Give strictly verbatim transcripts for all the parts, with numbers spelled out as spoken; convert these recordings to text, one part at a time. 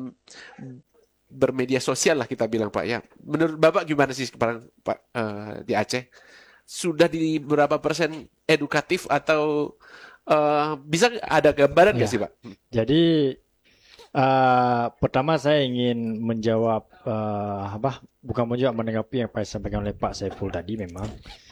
bermedia sosial lah kita bilang Pak ya. Menurut Bapak gimana sih sekarang Pak uh, di Aceh? Sudah di berapa persen edukatif atau uh, bisa ada gambaran nggak Ya, sih Pak? jadi uh, pertama saya ingin menjawab uh, apa? Bukan menjawab, menanggapi yang Pak sampaikan oleh Pak Saiful tadi. Memang,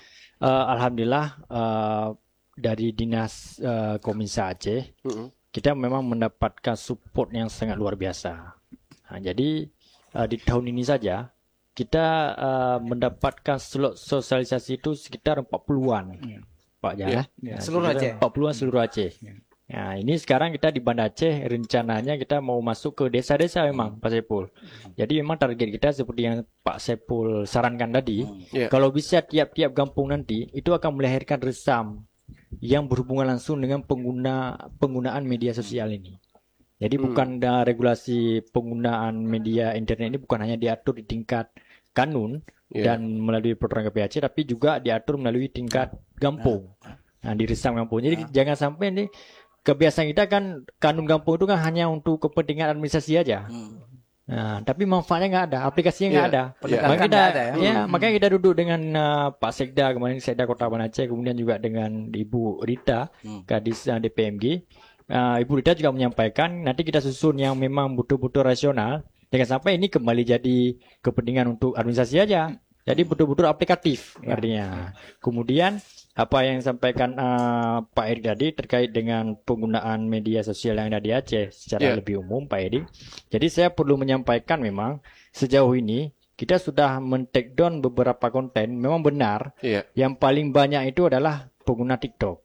uh, alhamdulillah, uh, dari Dinas uh, Kominsa Aceh, Mm-hmm. kita memang mendapatkan support yang sangat luar biasa. Nah, jadi uh, di tahun ini saja kita uh, mendapatkan slot sosialisasi itu sekitar empat puluhan, Pak Jah. Ya, Ya, seluruh sekitar Aceh. empat puluhan seluruh Aceh. Nah, ini sekarang kita di Banda Aceh, rencananya kita mau masuk ke desa-desa memang, Pak Saiful. Jadi memang target kita seperti yang Pak Saiful sarankan tadi, Ya. kalau bisa tiap-tiap kampung nanti itu akan melahirkan resam yang berhubungan langsung dengan pengguna penggunaan media sosial ini. Jadi Hmm. bukan ada regulasi penggunaan media internet ini bukan hanya diatur di tingkat kanun Ya. dan melalui peraturan K P A C, tapi juga diatur melalui tingkat kampung. Nah, di resam kampung. Jadi jangan sampai ini kebiasaan kita kan kanun kampung itu kan hanya untuk kepentingan administrasi aja. Nah, tapi manfaatnya nggak ada, aplikasinya nggak Iya, ada. iya. Makanya Penegakan kita, nggak ada ya? ya, makanya kita duduk dengan uh, Pak Sekda kemarin, Sekda Kota Banda Aceh, kemudian juga dengan Ibu Rita, Kadis uh, D P M G. Uh, Ibu Rita juga menyampaikan nanti kita susun yang memang betul-betul rasional, jangan sampai ini kembali jadi kepentingan untuk administrasi aja. Jadi betul-betul aplikatif artinya. Kemudian apa yang disampaikan uh, Pak Erik tadi terkait dengan penggunaan media sosial yang ada di Aceh secara Ya. lebih umum, Pak Erik. Jadi saya perlu menyampaikan memang sejauh ini kita sudah men-take down beberapa konten. Memang benar Iya. yang paling banyak itu adalah pengguna TikTok.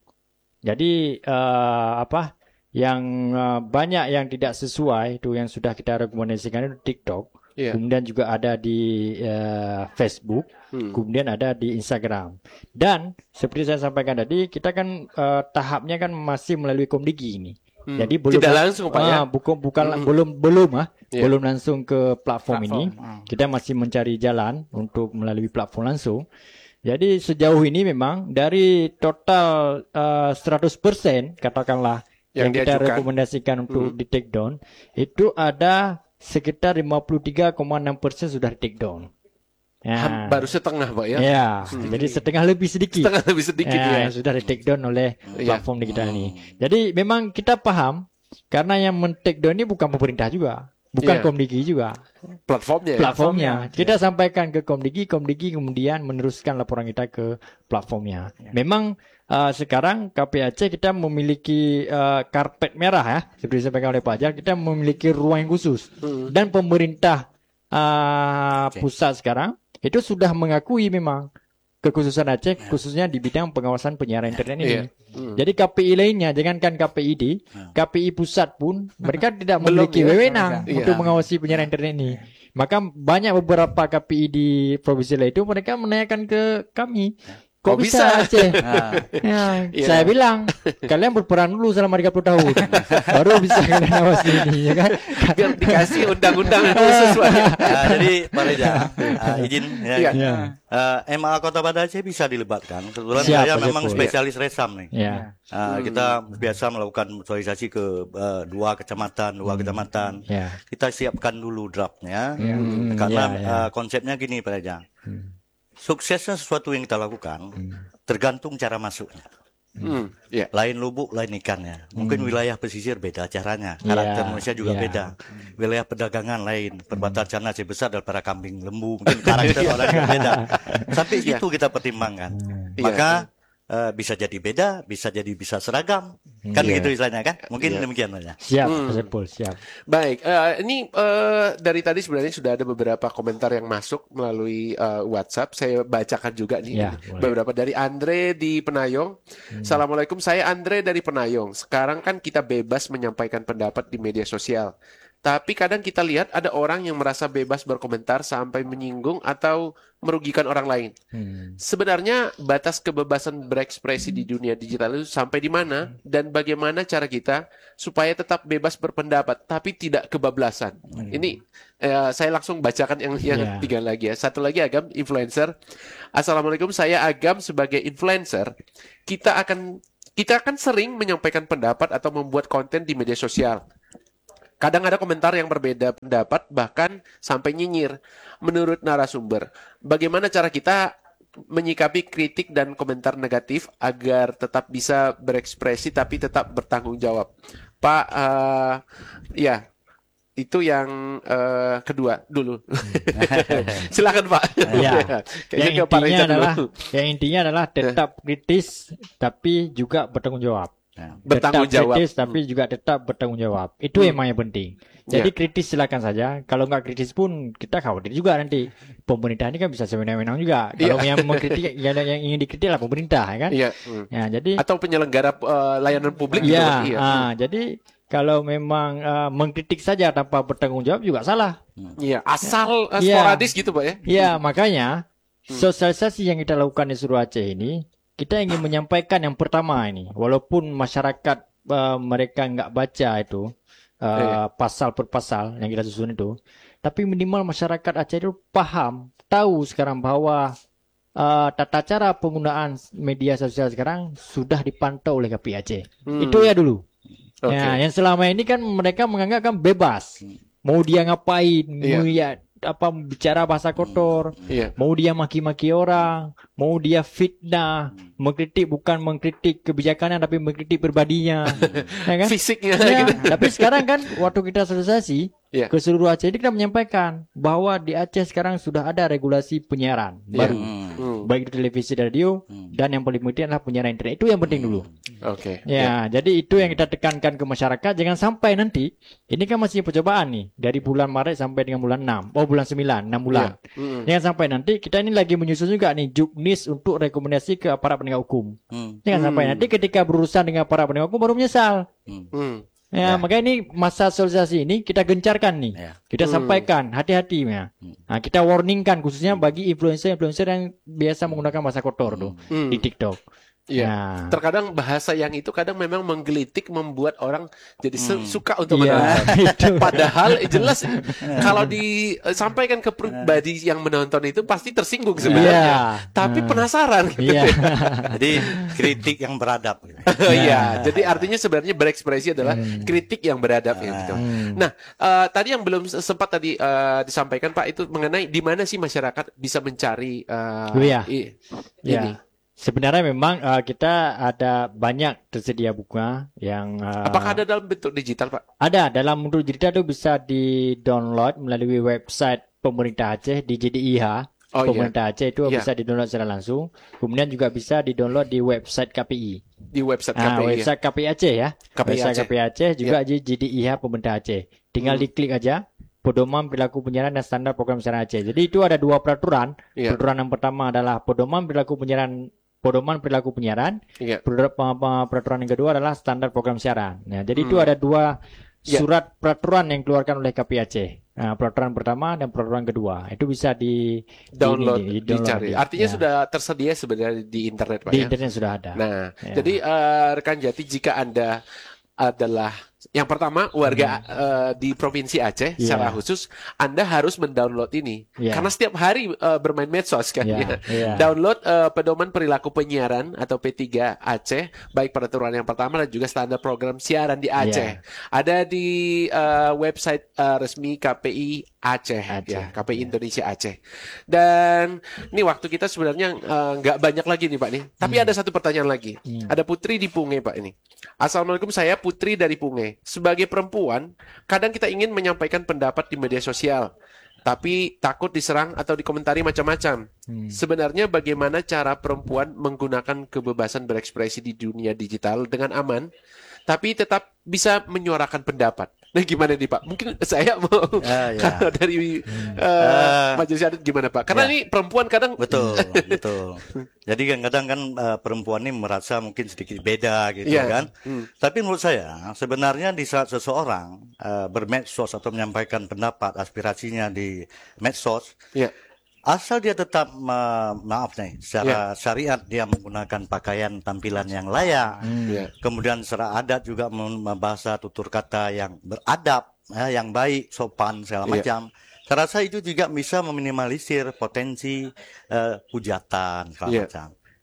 Jadi uh, apa yang uh, banyak yang tidak sesuai itu yang sudah kita rekomendasikan itu TikTok. Iya. Kemudian juga ada di uh, Facebook, Hmm. kemudian ada di Instagram. Dan seperti saya sampaikan tadi, kita kan uh, tahapnya kan masih melalui Komdigi ini. Hmm. Jadi belum Tidak langsung Pak ya. ah, bukan bukan Hmm. belum belum ah, Iya. belum langsung ke platform, ini. Platform, ah. Kita masih mencari jalan untuk melalui platform langsung. Jadi sejauh ini memang dari total uh, seratus persen katakanlah Yang yang, kita diajukan. rekomendasikan untuk Hmm. di take down, itu ada sekitar lima puluh tiga koma enam persen sudah di take down. Ham- Ya. Baru setengah Pak ya. Ya, jadi setengah lebih sedikit. Setengah lebih sedikit ya, ya. yang sudah di take down oleh Iya. platform digital ini. Jadi memang kita paham karena yang men-take down ini bukan pemerintah juga, Iya. bukan Komdigi juga, Platformnya ya. platformnya. Kita sampaikan ke Komdigi, Komdigi kemudian meneruskan laporan kita ke platformnya. Memang uh, sekarang K P A C kita memiliki uh, karpet merah ya, seperti disampaikan oleh Pak Jar, kita memiliki ruang yang khusus. Dan pemerintah uh, pusat sekarang itu sudah mengakui memang kekhususan Aceh, khususnya di bidang pengawasan penyiaran internet ini. Iya. Hmm. Jadi K P I lainnya, jangankan K P I D, K P I pusat pun mereka tidak Belum memiliki ya? wewenang Iya. untuk mengawasi penyiaran internet ini. Maka banyak beberapa K P I di provinsi lain itu mereka menanyakan ke kami, kok Kok bisa bisa? Aceh? Nah, Ya, Iya. saya bilang kalian berperan dulu selama tiga puluh tahun, baru bisa kalian awasi ini, ya kan? Biar dikasih undang-undang yang khusus Pak ya. Nah, jadi Pak Reza, uh, izin ya. Iya. Ya, Uh, M A Kota Banda Aceh bisa dilibatkan. Kebetulan Siap, saya Pak memang Jepul. spesialis resam nih. ya, Uh, Kita biasa melakukan sosialisasi ke uh, dua kecamatan, dua kecamatan. ya. Kita siapkan dulu draftnya, Hmm, karena ya, ya. uh, konsepnya gini Pak Reza. Suksesnya sesuatu yang kita lakukan tergantung cara masuknya. Hmm. Iya. Lain lubuk, lain ikannya. Mungkin wilayah pesisir beda caranya. Karakter Ya, manusia juga ya. beda. Wilayah perdagangan lain. Perbatasan Aceh besar daripada kambing lembu. Mungkin karakter orang juga beda. Sampai Iya. itu kita pertimbangkan. Iya. Maka eh, bisa jadi beda, bisa jadi bisa seragam. Kan Iya. begitu istilahnya kan? Mungkin Iya. demikian saja. Siap, Hmm. Pak Saiful, siap. Baik, eh, ini eh, dari tadi sebenarnya sudah ada beberapa komentar yang masuk melalui eh, WhatsApp. Saya bacakan juga nih Ya, boleh. beberapa dari Andre di Penayong. Assalamualaikum, saya Andre dari Penayong. Sekarang kan kita bebas menyampaikan pendapat di media sosial. Tapi kadang kita lihat ada orang yang merasa bebas berkomentar sampai menyinggung atau merugikan orang lain. Hmm. Sebenarnya batas kebebasan berekspresi di dunia digital itu sampai di mana dan bagaimana cara kita supaya tetap bebas berpendapat tapi tidak kebablasan. Ini eh, saya langsung bacakan yang yang Ya. tiga lagi ya. Satu lagi Agam, influencer. Assalamualaikum, saya Agam sebagai influencer. Kita akan kita akan sering menyampaikan pendapat atau membuat konten di media sosial. Kadang ada komentar yang berbeda pendapat, bahkan sampai nyinyir. Menurut narasumber, bagaimana cara kita menyikapi kritik dan komentar negatif agar tetap bisa berekspresi tapi tetap bertanggung jawab? Pak, uh, ya, itu yang uh, kedua dulu. Silakan Pak. Ya, yang Kayaknya ke Pak intinya Richard adalah, dulu. yang intinya adalah tetap kritis tapi juga bertanggung jawab. Bertanggung Tetap jawab. kritis tapi juga tetap bertanggung jawab. Itu Hmm. emang yang penting. Jadi Ya. kritis silakan saja. Kalau nggak kritis pun kita khawatir juga nanti pemerintah ini kan bisa sewenang-wenang juga. Kalau yang mengkritik, yang, yang ingin dikritik lah pemerintah, ya kan? Iya. hmm. Ya, jadi Atau penyelenggara uh, layanan publik gitu, ya, Pak. Iya. ah, jadi kalau memang ah, mengkritik saja tanpa bertanggung jawab juga salah. Iya, asal uh, Iya. sporadis gitu Pak ya. Ya, makanya Hmm. sosialisasi yang kita lakukan di Suruh Aceh ini, kita ingin menyampaikan yang pertama ini, walaupun masyarakat uh, mereka nggak baca itu uh, Iya. pasal per pasal yang kita susun itu, tapi minimal masyarakat Aceh itu paham, tahu sekarang bahwa uh, tata cara penggunaan media sosial sekarang sudah dipantau oleh K P I Aceh. Hmm. Itu ya dulu. Oke. Ya, yang selama ini kan mereka menganggap kan bebas. Mau dia ngapain, Iya. mau dia apa bicara bahasa kotor, Iya. mau dia maki-maki orang, mau dia fitnah, mengkritik bukan mengkritik kebijakannya tapi mengkritik pribadinya. Ya kan? Fisiknya Ya, gitu. tapi sekarang kan waktu kita sosialisasi Iya. ke seluruh Aceh ini kita menyampaikan bahwa di Aceh sekarang sudah ada regulasi penyiaran Iya. baru. Hmm. Baik itu televisi dan radio dan yang paling penting adalah penyiaran internet. Itu yang penting dulu. Oke. Ya, jadi itu yang kita tekankan ke masyarakat. Jangan sampai nanti, ini kan masih percobaan nih, dari bulan Maret sampai dengan bulan enam, oh bulan sembilan, enam bulan. Hmm. Jangan sampai nanti, kita ini lagi menyusun juga nih juknis untuk rekomendasi ke aparat penegak hukum. Hmm. Jangan sampai Hmm. nanti ketika berurusan dengan aparat penegak hukum baru menyesal. Hmm. Ya, Ya. makanya ini masa sosialisasi ini kita gencarkan nih. Ya. Kita Hmm. sampaikan, hati-hati ya. Nah, kita warningkan khususnya bagi influencer-influencer yang biasa menggunakan bahasa kotor tuh Hmm. di TikTok. Iya. Nah. Terkadang bahasa yang itu kadang memang menggelitik, membuat orang jadi su- suka untuk Iya, menonton. itu. Padahal eh, jelas kalau disampaikan ke pribadi yang menonton itu pasti tersinggung Iya. sebenarnya. Tapi Nah. penasaran. gitu. Iya. Jadi kritik yang beradab. Iya, jadi artinya sebenarnya berekspresi adalah kritik yang beradab ya gitu. Hmm. Nah, eh, tadi yang belum sempat tadi eh, disampaikan Pak itu mengenai di mana sih masyarakat bisa mencari eh, Oh, iya. i- Ya, ini. sebenarnya memang uh, kita ada banyak tersedia buku yang uh, Apakah ada dalam bentuk digital, Pak? ada dalam bentuk digital itu bisa di-download melalui website pemerintah Aceh di J D I H. Oh, iya. pemerintah Aceh itu Iya. bisa di-download secara langsung. Kemudian juga bisa di-download di website K P I. Di website K P I. Ah, ya? website K P I Aceh ya. K P I website Aceh. K P I Aceh juga di J D I H pemerintah Aceh. Tinggal Hmm. diklik aja Pedoman Perilaku Penyiaran dan Standar Program Siaran Aceh. Jadi itu ada dua peraturan. Iya. Peraturan yang pertama adalah Pedoman Perilaku Penyiaran Pedoman Perilaku Penyiaran. Iya. Per- pe- pe- Peraturan yang kedua adalah Standar Program Siaran. Nah, jadi itu Hmm. ada dua Ya. surat peraturan yang dikeluarkan oleh K P I Aceh. Nah, peraturan pertama dan peraturan kedua itu bisa di Download, di- di- di- dicari. download. Artinya Ya. sudah tersedia sebenarnya di internet, Pak Di ya. internet sudah ada. Nah, Ya. jadi eh, rekan Jati, jika Anda adalah yang pertama warga eh, di Provinsi Aceh Iya. secara khusus, Anda harus mendownload ini. Iya. Karena setiap hari eh, bermain medsos kan. Iya, ya. iya. Download eh, Pedoman Perilaku Penyiaran atau P tiga Aceh, baik peraturan yang pertama dan juga standar program siaran di Aceh. Ada di eh, website eh, resmi K P I Aceh, Aceh. ya, K P I Indonesia Aceh. Dan ini waktu kita sebenarnya eh, nggak banyak lagi nih Pak nih. Tapi ada satu pertanyaan lagi. Ada Putri di Punge Pak ini. Assalamualaikum, saya Putri dari Punge. Sebagai perempuan, kadang kita ingin menyampaikan pendapat di media sosial, tapi takut diserang atau dikomentari macam-macam. Hmm. Sebenarnya bagaimana cara perempuan menggunakan kebebasan berekspresi di dunia digital dengan aman, tapi tetap bisa menyuarakan pendapat? Nah, gimana nih Pak? Mungkin saya mau Ah, ya. kalau dari eh, Ah. Majelis Adat gimana Pak? Karena Ya. ini perempuan kadang Betul, betul. Jadi kadang-kadang kan eh, perempuan ini merasa mungkin sedikit beda gitu Iya. kan. Hmm. Tapi menurut saya sebenarnya di saat seseorang eh, bermedsos atau menyampaikan pendapat aspirasinya di medsos, ya, asal dia tetap ma- maaf nih secara syariat dia menggunakan pakaian tampilan yang layak, ya, kemudian secara adat juga mem- bahasa tutur kata yang beradab, ya, yang baik, sopan segala Iya. macam. Saya rasa itu juga bisa meminimalisir potensi eh, hujatan segala Iya. macam.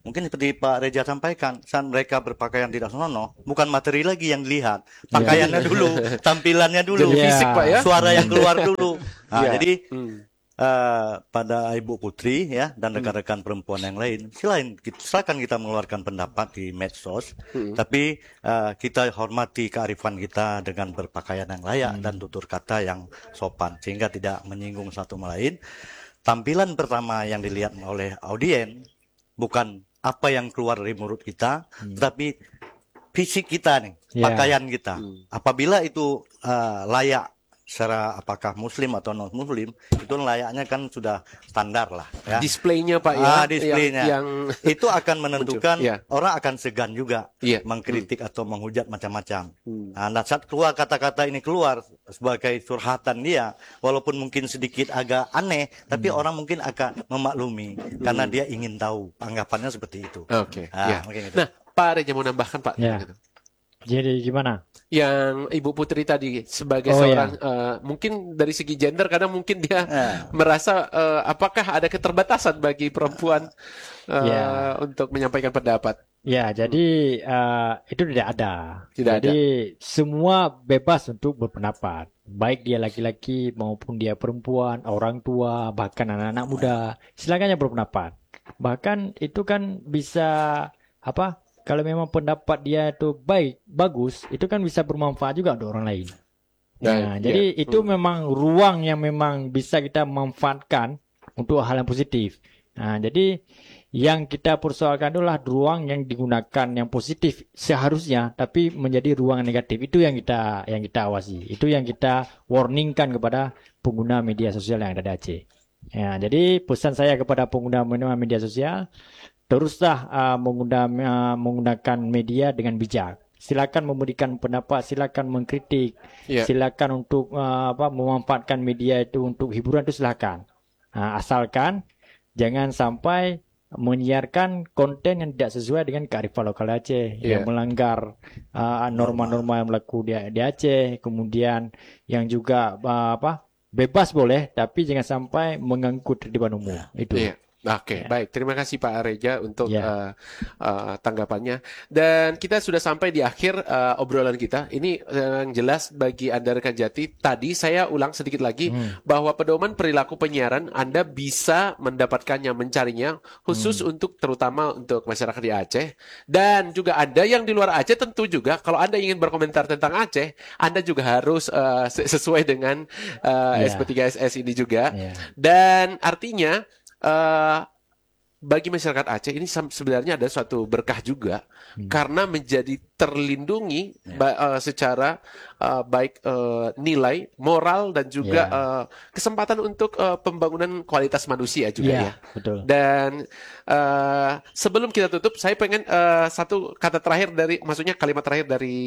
mungkin seperti Pak Reja sampaikan, saat mereka berpakaian tidak senonoh, bukan materi lagi yang dilihat, pakaiannya dulu, tampilannya dulu, Jadi fisik, Pak, ya? suara yang keluar dulu. Nah, Ya. jadi Hmm. Uh, pada Ibu Putri ya dan rekan-rekan perempuan yang lain, silakan kita, silakan kita mengeluarkan pendapat di medsos, Hmm. tapi uh, kita hormati kearifan kita dengan berpakaian yang layak dan tutur kata yang sopan sehingga tidak menyinggung satu sama lain. Tampilan pertama yang dilihat oleh audien bukan apa yang keluar dari mulut kita, Hmm. tetapi fisik kita nih, Ya. pakaian kita. Hmm. Apabila itu uh, layak secara apakah muslim atau non muslim, itu layaknya kan sudah standar lah ya. Displaynya Pak ya, Ah, displaynya. yang, yang Itu akan menentukan Muncul, ya. orang akan segan juga Iya. mengkritik atau menghujat macam-macam. Hmm. Nah, saat keluar kata-kata ini keluar sebagai curhatan dia, walaupun mungkin sedikit agak aneh, tapi Hmm. orang mungkin akan memaklumi karena dia ingin tahu. Anggapannya seperti itu. Oke. Ah, Ya. mungkin itu. Nah, Pak Reja mau nambahkan Pak. Ya. Gitu. Jadi gimana? Yang Ibu Putri tadi sebagai Oh, seorang eh, mungkin dari segi gender kadang mungkin dia Eh. merasa eh, apakah ada keterbatasan bagi perempuan eh, Ya. untuk menyampaikan pendapat. Ya, jadi eh, itu tidak ada. Tidak jadi semua bebas untuk berpendapat, baik dia laki-laki maupun dia perempuan, orang tua, bahkan anak-anak muda, silakan aja berpendapat. Bahkan itu kan bisa apa? Kalau memang pendapat dia itu baik, bagus, itu kan bisa bermanfaat juga untuk orang lain. Nah, Dan, jadi ya. itu Hmm. memang ruang yang memang bisa kita manfaatkan untuk hal yang positif. Nah, jadi yang kita persoalkan adalah ruang yang digunakan yang positif seharusnya, tapi menjadi ruang negatif. Itu yang kita yang kita awasi. Itu yang kita warningkan kepada pengguna media sosial yang ada di Aceh. Ya, jadi pesan saya kepada pengguna media sosial, teruslah uh, menggunakan, uh, menggunakan media dengan bijak. Silakan memberikan pendapat, silakan mengkritik, Ya. silakan untuk uh, apa memanfaatkan media itu untuk hiburan itu silakan. Nah, asalkan jangan sampai menyiarkan konten yang tidak sesuai dengan kearifan lokal Aceh, Ya. yang melanggar uh, norma-norma yang berlaku di, di Aceh, kemudian yang juga uh, apa bebas boleh, tapi jangan sampai mengganggu tertiban umum. Itu. Iya. Oke, Ya. baik. Terima kasih Pak Reja untuk Ya. uh, uh, tanggapannya. Dan kita sudah sampai di akhir uh, obrolan kita. Ini uh, yang jelas bagi Anda rekan Jati. Tadi saya ulang sedikit lagi Hmm. bahwa pedoman perilaku penyiaran Anda bisa mendapatkannya, mencarinya khusus Hmm. untuk terutama untuk masyarakat di Aceh. Dan juga Anda yang di luar Aceh tentu juga kalau Anda ingin berkomentar tentang Aceh, Anda juga harus uh, sesuai dengan uh, Ya. S P tiga S S ini juga. Ya. Dan artinya eh, bagi masyarakat Aceh ini sam- sebenarnya ada suatu berkah juga Hmm. karena menjadi terlindungi ba- eh, secara eh, baik eh, nilai moral dan juga Ya. eh, kesempatan untuk eh, pembangunan kualitas manusia juga Ya, ya. betul. Dan eh, sebelum kita tutup, saya pengen eh, satu kata terakhir dari, maksudnya kalimat terakhir dari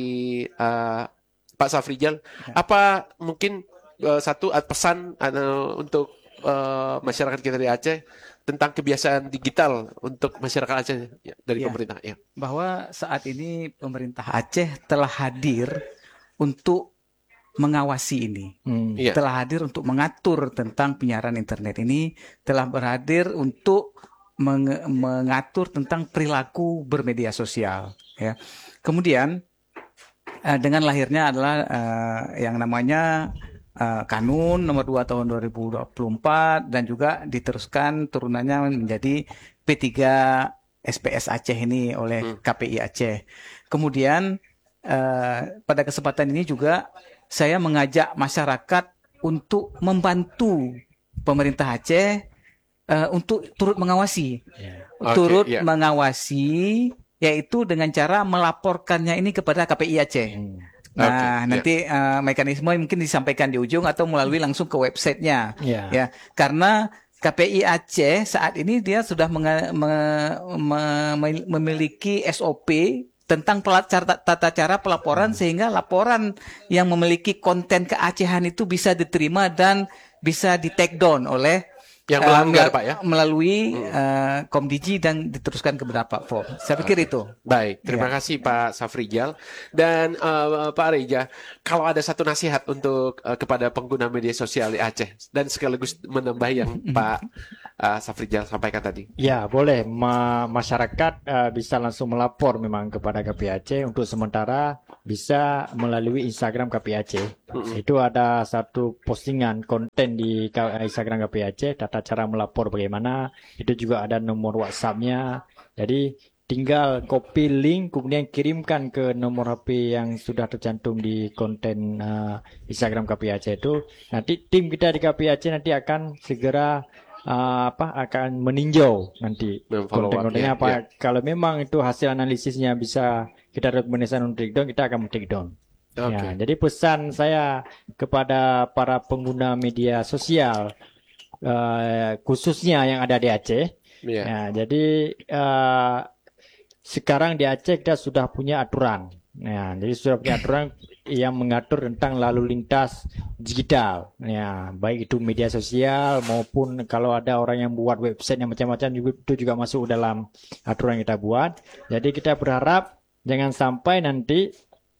eh, Pak Safrijal. Apa mungkin eh, satu eh, pesan eh, untuk eh, masyarakat kita di Aceh tentang kebiasaan digital untuk masyarakat Aceh ya, dari Ya. pemerintah? Ya. Bahwa saat ini pemerintah Aceh telah hadir untuk mengawasi ini. Hmm. Iya. Telah hadir untuk mengatur tentang penyiaran internet ini, telah berhadir untuk menge- mengatur tentang perilaku bermedia sosial. Ya. Kemudian eh, dengan lahirnya adalah eh, yang namanya eh, Kanun nomor dua tahun dua ribu dua puluh empat dan juga diteruskan turunannya menjadi P tiga S P S Aceh ini oleh Hmm. K P I Aceh. Kemudian eh, pada kesempatan ini juga saya mengajak masyarakat untuk membantu pemerintah Aceh eh, untuk turut mengawasi, Ya. Oke, turut ya. mengawasi, yaitu dengan cara melaporkannya ini kepada K P I Aceh. Hmm. Nah, Oke, ya. nanti eh, mekanisme mungkin disampaikan di ujung atau melalui langsung ke websitenya. Ya. Ya, karena K P I Aceh saat ini dia sudah menga- me- me- memiliki S O P tentang pela- cara- tata cara pelaporan sehingga laporan yang memiliki konten keacehan itu bisa diterima dan bisa di take down oleh Yang eh, melanggar, mela- Pak, ya? melalui eh, Komdigi dan diteruskan ke beberapa platform. Saya pikir itu. Baik, terima Ya. kasih Pak Safrijal. Dan eh, Pak Reja, kalau ada satu nasihat untuk eh, kepada pengguna media sosial di Aceh dan sekaligus menambah yang Pak uh, Safrijal sampaikan tadi? Ya, boleh. Ma- masyarakat uh, bisa langsung melapor memang kepada K P I Aceh. Untuk sementara bisa melalui Instagram K P I Aceh. Mm-mm. Itu ada satu postingan konten di K- Instagram K P I Aceh, tata cara melapor bagaimana. Itu juga ada nomor WhatsApp-nya. Jadi tinggal copy link kemudian kirimkan ke nomor H P yang sudah tercantum di konten uh, Instagram K P I Aceh itu. Nanti tim kita di K P I Aceh nanti akan segera uh, apa akan meninjau nanti Memfollow konten-kontennya up-nya, apa. Kalau memang itu hasil analisisnya bisa kita rekomendasikan untuk take down, kita akan take down. Oke. Ya, jadi pesan saya kepada para pengguna media sosial uh, khususnya yang ada di Aceh. Iya. Ya, jadi uh, sekarang di Aceh kita sudah punya aturan. Ya, jadi sudah punya aturan yang mengatur tentang lalu lintas digital. Ya, baik itu media sosial maupun kalau ada orang yang buat website yang macam-macam juga itu juga masuk dalam aturan yang kita buat. Jadi kita berharap jangan sampai nanti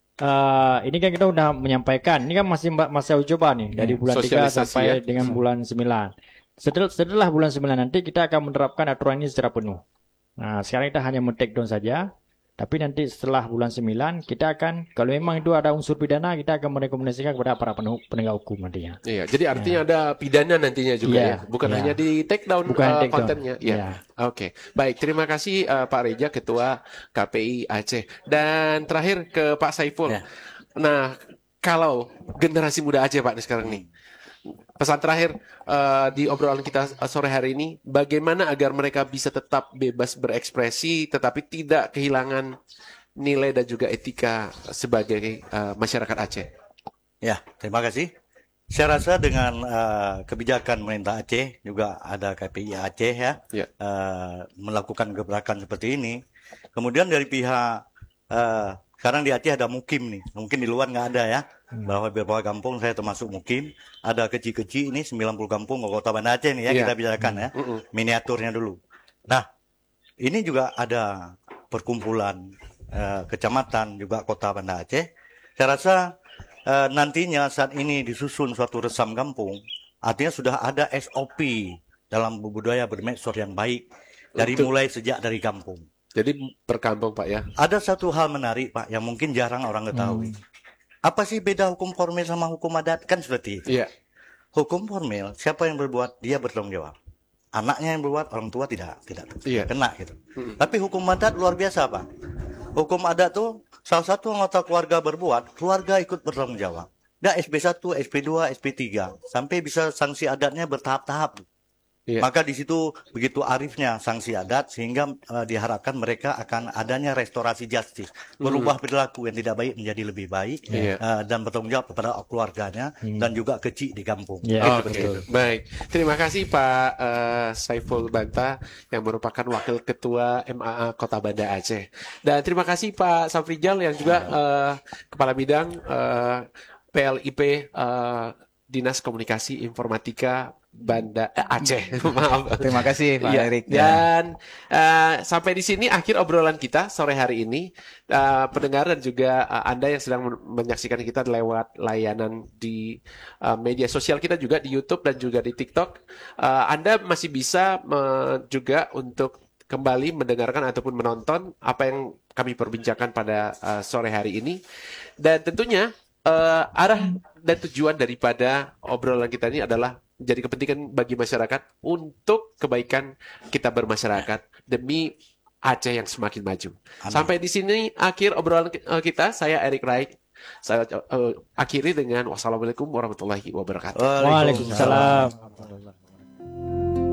uh, ini kan kita sudah menyampaikan. Ini kan masih masa uji coba nih dari bulan tiga Sosialisasi sampai ya. dengan bulan sembilan. Setelah, setelah bulan sembilan nanti kita akan menerapkan aturan ini secara penuh. Nah, sekarang kita hanya men-take down saja. Tapi nanti setelah bulan sembilan kita akan, kalau memang itu ada unsur pidana, kita akan merekomendasikan kepada para penegak penegak hukum nantinya. Iya, jadi artinya ada pidana nantinya juga Iya, ya, bukan iya. hanya di take down Bukan uh, take down. kontennya. Iya. Iya. Oke, baik. Terima kasih uh, Pak Reja, Ketua K P I Aceh. Dan terakhir ke Pak Saiful. Ya. Nah, kalau generasi muda Aceh Pak nih sekarang nih, pesan terakhir uh, di obrolan kita sore hari ini, bagaimana agar mereka bisa tetap bebas berekspresi, tetapi tidak kehilangan nilai dan juga etika sebagai uh, masyarakat Aceh. Ya, terima kasih. Saya rasa dengan uh, kebijakan pemerintah Aceh, juga ada K P I Aceh ya, Ya. uh, melakukan gebrakan seperti ini. Kemudian dari pihak, uh, sekarang di Aceh ada mukim nih, mungkin di luar nggak ada ya. Bahwa beberapa kampung saya termasuk mukim, ada kecil-kecil ini sembilan puluh kampung ke Kota Banda Aceh nih ya, Iya. kita bicarakan ya, Mm-mm. miniaturnya dulu. Nah, ini juga ada perkumpulan uh, kecamatan juga Kota Banda Aceh. Saya rasa uh, nantinya saat ini disusun suatu resam kampung, artinya sudah ada S O P dalam budaya bermedsos yang baik dari Untuk- mulai sejak dari kampung. Jadi per kampung Pak ya. Ada satu hal menarik Pak yang mungkin jarang orang ketahui. Apa sih beda hukum formil sama hukum adat? Kan seperti itu. Iya. Hukum formil, siapa yang berbuat dia bertanggung jawab. Anaknya yang berbuat, orang tua tidak tidak Iya. kena gitu. Tapi hukum adat luar biasa Pak. Hukum adat tuh salah satu anggota keluarga berbuat, keluarga ikut bertanggung jawab. Dah S P satu, S P dua, S P tiga, sampai bisa sanksi adatnya bertahap-tahap. Iya. Maka di situ begitu arifnya sanksi adat sehingga uh, diharapkan mereka akan adanya restorasi justice, merubah perilaku yang tidak baik menjadi lebih baik, Iya. uh, dan bertanggung jawab kepada keluarganya dan juga kecil di kampung. Ya, Oke, betul. baik. Terima kasih Pak eh, Saiful Banta yang merupakan Wakil Ketua M A A Kota Banda Aceh. Dan terima kasih Pak Safrijal yang juga eh, Kepala Bidang eh, P L I P eh, Dinas Komunikasi Informatika Banda eh, Aceh. Maaf. Terima kasih Pak Iya, Erik. Dan eh, sampai di sini akhir obrolan kita sore hari ini. Eh, pendengar dan juga eh, Anda yang sedang men- menyaksikan kita lewat layanan di eh, media sosial kita juga di YouTube dan juga di TikTok. Eh, Anda masih bisa eh, juga untuk kembali mendengarkan ataupun menonton apa yang kami perbincangkan pada eh, sore hari ini. Dan tentunya eh, arah dan tujuan daripada obrolan kita ini adalah jadi kepentingan bagi masyarakat untuk kebaikan kita bermasyarakat demi Aceh yang semakin maju. Amin. Sampai di sini akhir obrolan ki- eh, kita. Saya Erik Rai. Saya eh, akhiri dengan wassalamualaikum warahmatullahi wabarakatuh. Waalaikumsalam.